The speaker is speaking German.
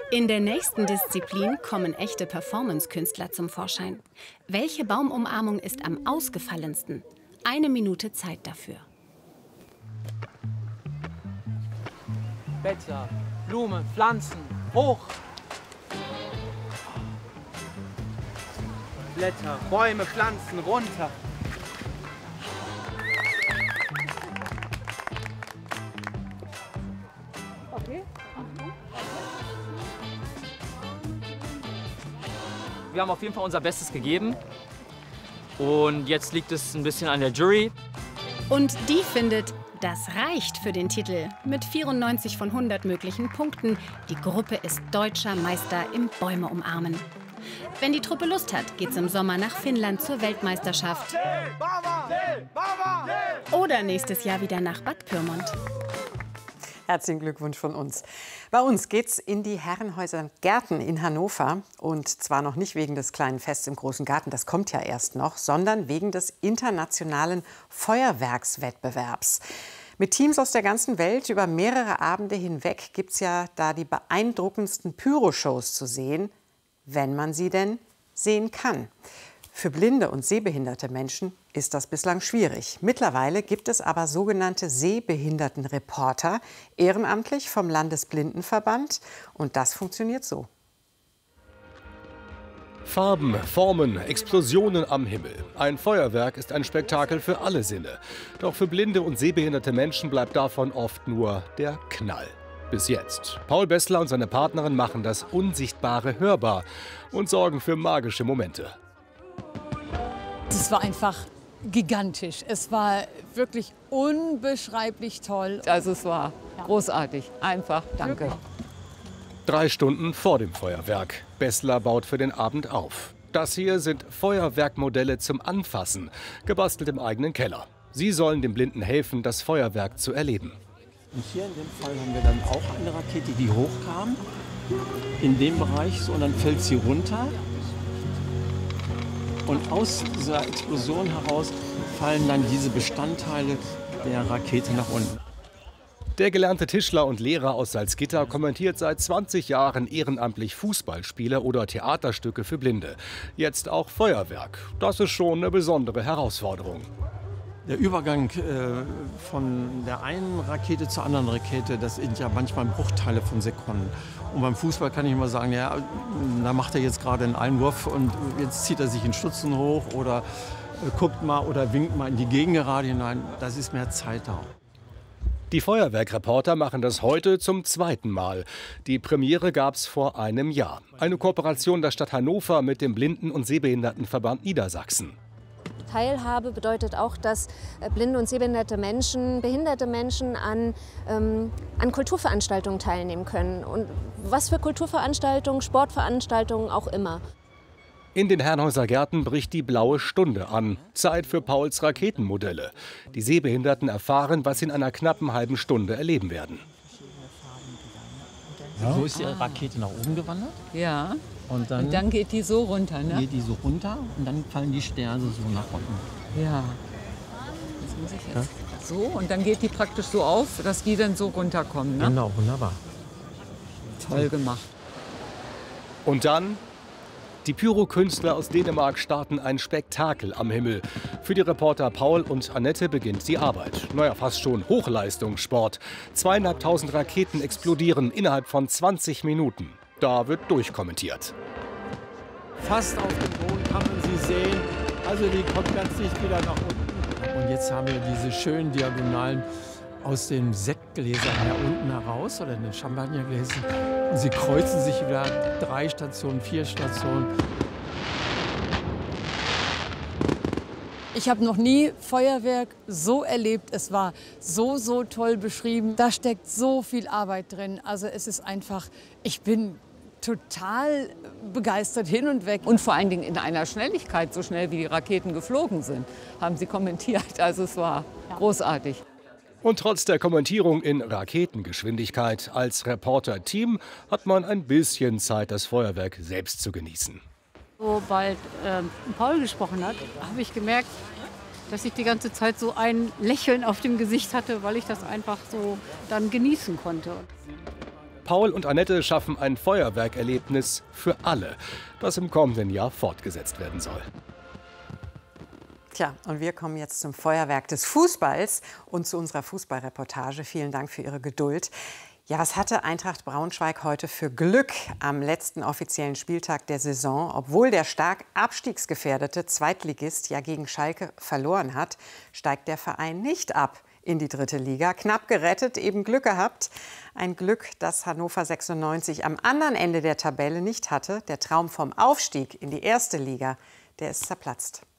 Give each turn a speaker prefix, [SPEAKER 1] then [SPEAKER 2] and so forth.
[SPEAKER 1] In der nächsten Disziplin kommen echte Performance-Künstler zum Vorschein. Welche Baumumarmung ist am ausgefallensten? 1 Minute Zeit dafür.
[SPEAKER 2] Blätter, Blumen, Pflanzen, hoch! Blätter, Bäume, Pflanzen, runter!
[SPEAKER 3] Okay.
[SPEAKER 2] Wir haben auf jeden Fall unser Bestes gegeben. Und jetzt liegt es ein bisschen an der Jury.
[SPEAKER 1] Und die findet, das reicht für den Titel. Mit 94 von 100 möglichen Punkten. Die Gruppe ist deutscher Meister im Bäume umarmen. Wenn die Truppe Lust hat, geht's im Sommer nach Finnland zur Weltmeisterschaft. Oder nächstes Jahr wieder nach Bad Pyrmont.
[SPEAKER 4] Herzlichen Glückwunsch von uns. Bei uns geht's in die Herrenhäuser Gärten in Hannover. Und zwar noch nicht wegen des kleinen Fests im Großen Garten, das kommt ja erst noch, sondern wegen des internationalen Feuerwerkswettbewerbs. Mit Teams aus der ganzen Welt über mehrere Abende hinweg gibt's ja da die beeindruckendsten Pyroshows zu sehen, wenn man sie denn sehen kann. Für blinde und sehbehinderte Menschen ist das bislang schwierig. Mittlerweile gibt es aber sogenannte Sehbehindertenreporter, ehrenamtlich vom Landesblindenverband. Und das funktioniert so.
[SPEAKER 5] Farben, Formen, Explosionen am Himmel. Ein Feuerwerk ist ein Spektakel für alle Sinne. Doch für blinde und sehbehinderte Menschen bleibt davon oft nur der Knall. Bis jetzt. Paul Bessler und seine Partnerin machen das Unsichtbare hörbar und sorgen für magische Momente.
[SPEAKER 3] Es war einfach gigantisch. Es war wirklich unbeschreiblich toll.
[SPEAKER 6] Also es war großartig. Einfach danke.
[SPEAKER 5] 3 Stunden vor dem Feuerwerk. Bessler baut für den Abend auf. Das hier sind Feuerwerkmodelle zum Anfassen, gebastelt im eigenen Keller. Sie sollen den Blinden helfen, das Feuerwerk zu erleben.
[SPEAKER 7] Und hier in dem Fall haben wir dann auch eine Rakete, die hochkam, in dem Bereich, so, und dann fällt sie runter. Und aus dieser Explosion heraus fallen dann diese Bestandteile der Rakete nach unten.
[SPEAKER 5] Der gelernte Tischler und Lehrer aus Salzgitter kommentiert seit 20 Jahren ehrenamtlich Fußballspiele oder Theaterstücke für Blinde. Jetzt auch Feuerwerk. Das ist schon eine besondere Herausforderung.
[SPEAKER 7] Der Übergang von der einen Rakete zur anderen Rakete, das sind ja manchmal Bruchteile von Sekunden. Und beim Fußball kann ich immer sagen, ja, da macht er jetzt gerade einen Einwurf und jetzt zieht er sich in Stutzen hoch oder guckt mal oder winkt mal in die Gegengerade hinein. Das ist mehr Zeit da.
[SPEAKER 5] Die Feuerwerkreporter machen das heute zum 2. Mal. Die Premiere gab es vor einem Jahr. Eine Kooperation der Stadt Hannover mit dem Blinden- und Sehbehindertenverband Niedersachsen.
[SPEAKER 8] Teilhabe bedeutet auch, dass blinde und sehbehinderte Menschen, behinderte Menschen an Kulturveranstaltungen teilnehmen können. Und was für Kulturveranstaltungen, Sportveranstaltungen auch immer.
[SPEAKER 5] In den Herrenhäuser Gärten bricht die blaue Stunde an. Zeit für Pauls Raketenmodelle. Die Sehbehinderten erfahren, was sie in einer knappen halben Stunde erleben werden.
[SPEAKER 7] Ja. So ist die Rakete nach oben gewandert.
[SPEAKER 6] Ja.
[SPEAKER 7] Und dann
[SPEAKER 6] geht die so runter, ne?
[SPEAKER 7] Geht die so runter und dann fallen die Sterne so nach unten.
[SPEAKER 6] Ja. Das muss ich jetzt. Ja? So, und dann geht die praktisch so auf, dass die dann so runterkommen, ne?
[SPEAKER 7] Genau, wunderbar.
[SPEAKER 6] Toll gemacht.
[SPEAKER 5] Und dann? Die Pyrokünstler aus Dänemark starten ein Spektakel am Himmel. Für die Reporter Paul und Annette beginnt die Arbeit. Naja, fast schon Hochleistungssport. 2.500 Raketen explodieren innerhalb von 20 Minuten. Da wird durchkommentiert.
[SPEAKER 7] Fast auf dem Boden kann man sie sehen. Also die kommt ganz dicht wieder nach unten. Und jetzt haben wir diese schönen Diagonalen aus den Sektgläsern hier unten heraus oder in den Champagnergläsern. Und sie kreuzen sich wieder 3 Stationen, 4 Stationen.
[SPEAKER 3] Ich habe noch nie Feuerwerk so erlebt. Es war so toll beschrieben. Da steckt so viel Arbeit drin. Also es ist einfach, ich bin total begeistert hin und weg.
[SPEAKER 6] Und vor allen Dingen in einer Schnelligkeit, so schnell wie die Raketen geflogen sind, haben sie kommentiert. Also es war großartig.
[SPEAKER 5] Und trotz der Kommentierung in Raketengeschwindigkeit als Reporter-Team hat man ein bisschen Zeit, das Feuerwerk selbst zu genießen.
[SPEAKER 9] Sobald Paul gesprochen hat, habe ich gemerkt, dass ich die ganze Zeit so ein Lächeln auf dem Gesicht hatte, weil ich das einfach so dann genießen konnte.
[SPEAKER 5] Paul und Annette schaffen ein Feuerwerkerlebnis für alle, das im kommenden Jahr fortgesetzt werden soll.
[SPEAKER 4] Tja, und wir kommen jetzt zum Feuerwerk des Fußballs und zu unserer Fußballreportage. Vielen Dank für Ihre Geduld. Ja, was hatte Eintracht Braunschweig heute für Glück am letzten offiziellen Spieltag der Saison? Obwohl der stark abstiegsgefährdete Zweitligist ja gegen Schalke verloren hat, steigt der Verein nicht ab in die 3. Liga. Knapp gerettet, eben Glück gehabt. Ein Glück, das Hannover 96 am anderen Ende der Tabelle nicht hatte. Der Traum vom Aufstieg in die 1. Liga, der ist zerplatzt.